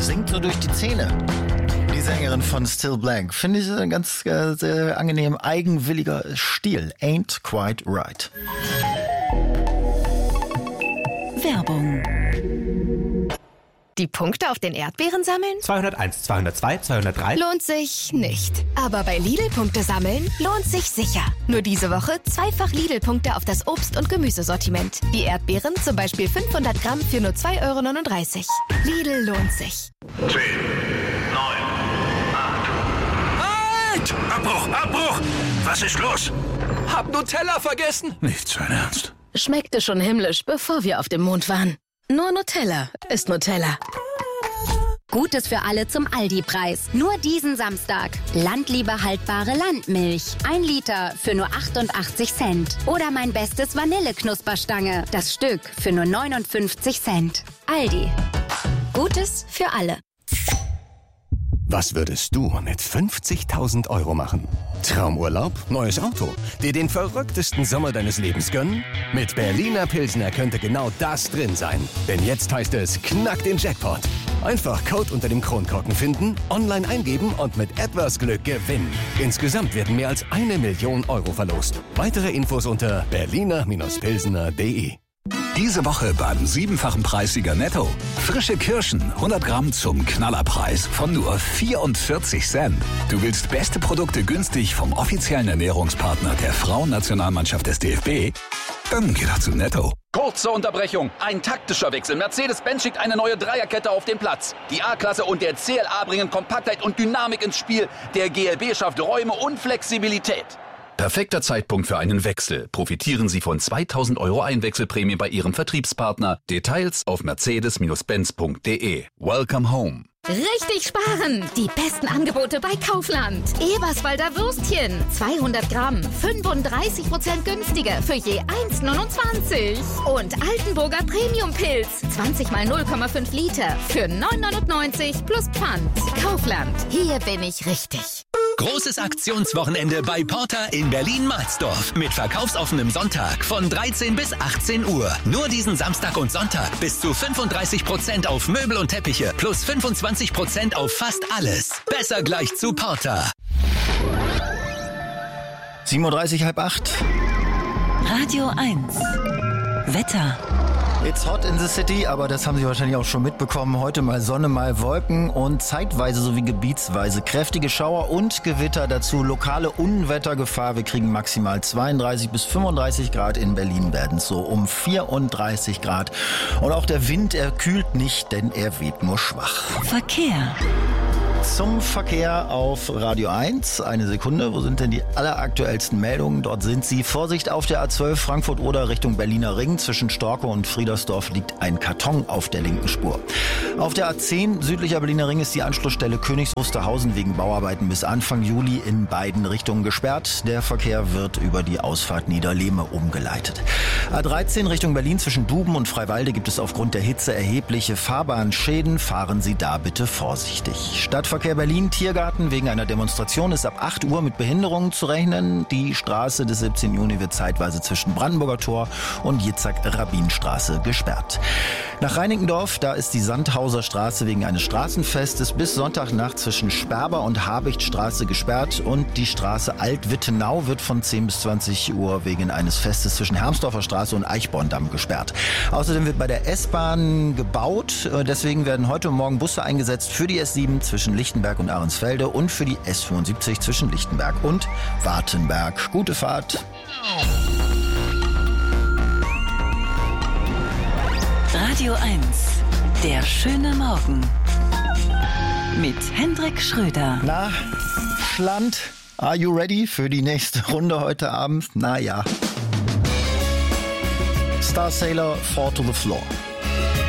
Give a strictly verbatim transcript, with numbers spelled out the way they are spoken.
Singt so durch die Zähne. Die Sängerin von Still Blank. Finde ich ein ganz äh, sehr angenehm eigenwilliger Stil. Ain't quite right. Werbung. Die Punkte auf den Erdbeeren sammeln? zweihunderteins, zweihundertzwei, zweihundertdrei. Lohnt sich nicht. Aber bei Lidl Punkte sammeln lohnt sich sicher. Nur diese Woche zweifach Lidl-Punkte auf das Obst- und Gemüsesortiment. Die Erdbeeren zum Beispiel fünfhundert Gramm für nur zwei Euro neununddreißig. Lidl lohnt sich. zehn, neun, acht. Halt! Abbruch, Abbruch! Was ist los? Hab Nutella vergessen. Nicht sein Ernst. Schmeckte schon himmlisch, bevor wir auf dem Mond waren. Nur Nutella ist Nutella. Gutes für alle zum Aldi-Preis. Nur diesen Samstag. Landliebe haltbare Landmilch. Ein Liter für nur achtundachtzig Cent. Oder mein bestes Vanilleknusperstange. Das Stück für nur neunundfünfzig Cent. Aldi. Gutes für alle. Was würdest du mit fünfzigtausend Euro machen? Traumurlaub? Neues Auto? Dir den verrücktesten Sommer deines Lebens gönnen? Mit Berliner Pilsner könnte genau das drin sein. Denn jetzt heißt es, knack den Jackpot. Einfach Code unter dem Kronkorken finden, online eingeben und mit etwas Glück gewinnen. Insgesamt werden mehr als eine Million Euro verlost. Weitere Infos unter berliner Pilsner punkt de. Diese Woche beim siebenfachen Preissieger Netto. Frische Kirschen, hundert Gramm zum Knallerpreis von nur vierundvierzig Cent. Du willst beste Produkte günstig vom offiziellen Ernährungspartner der Frauennationalmannschaft des D F B? Dann geh doch zu Netto. Kurze Unterbrechung. Ein taktischer Wechsel. Mercedes-Benz schickt eine neue Dreierkette auf den Platz. Die A-Klasse und der C L A bringen Kompaktheit und Dynamik ins Spiel. Der G L B schafft Räume und Flexibilität. Perfekter Zeitpunkt für einen Wechsel. Profitieren Sie von zweitausend Euro Einwechselprämie bei Ihrem Vertriebspartner. Details auf mercedes Benz punkt de. Welcome home. Richtig sparen! Die besten Angebote bei Kaufland. Eberswalder Würstchen. zweihundert Gramm. fünfunddreißig Prozent günstiger für je eins neunundzwanzig. Und Altenburger Premium-Pilz. zwanzig mal null Komma fünf Liter für neun neunundneunzig plus Pfand. Kaufland. Hier bin ich richtig. Großes Aktionswochenende bei Porter in Berlin-Marsdorf. Mit verkaufsoffenem Sonntag von dreizehn bis achtzehn Uhr. Nur diesen Samstag und Sonntag bis zu fünfunddreißig Prozent auf Möbel und Teppiche plus fünfundzwanzig Prozent auf fast alles. Besser gleich zu Porter. sieben Uhr dreißig, halb acht. Radio eins. Wetter. It's hot in the city, aber das haben Sie wahrscheinlich auch schon mitbekommen. Heute mal Sonne, mal Wolken und zeitweise sowie gebietsweise kräftige Schauer und Gewitter. Dazu lokale Unwettergefahr. Wir kriegen maximal zweiunddreißig bis fünfunddreißig Grad. In Berlin werden es so um vierunddreißig Grad. Und auch der Wind, er kühlt nicht, denn er weht nur schwach. Verkehr. Zum Verkehr auf Radio eins. Eine Sekunde, wo sind denn die alleraktuellsten Meldungen? Dort sind sie. Vorsicht auf der A zwölf Frankfurt-Oder Richtung Berliner Ring. Zwischen Storkow und Friedersdorf liegt ein Karton auf der linken Spur. Auf der A zehn südlicher Berliner Ring ist die Anschlussstelle Königs Wusterhausen wegen Bauarbeiten bis Anfang Juli in beiden Richtungen gesperrt. Der Verkehr wird über die Ausfahrt Niederlehme umgeleitet. A dreizehn Richtung Berlin zwischen Duben und Freiwalde gibt es aufgrund der Hitze erhebliche Fahrbahnschäden. Fahren Sie da bitte vorsichtig. Stadtverkehr Berlin, Tiergarten. Wegen einer Demonstration ist ab acht Uhr mit Behinderungen zu rechnen. Die Straße des siebzehnten Juni wird zeitweise zwischen Brandenburger Tor und Jitzak-Rabin-Straße gesperrt. Nach Reinickendorf, da ist die Sandhauser Straße wegen eines Straßenfestes bis Sonntagnacht zwischen Sperber und Habichtstraße gesperrt. Und die Straße Alt-Wittenau wird von zehn bis zwanzig Uhr wegen eines Festes zwischen Hermsdorfer Straße und Eichborndamm gesperrt. Außerdem wird bei der S-Bahn gebaut. Deswegen werden heute und morgen Busse eingesetzt für die S sieben zwischen Lichtenberg und Ahrensfelde und für die S fünfundsiebzig zwischen Lichtenberg und Wartenberg. Gute Fahrt. Radio eins. Der schöne Morgen. Mit Hendrik Schröder. Na, Schland, are you ready für die nächste Runde heute Abend? Na ja. Star Sailor, Fall to the Floor.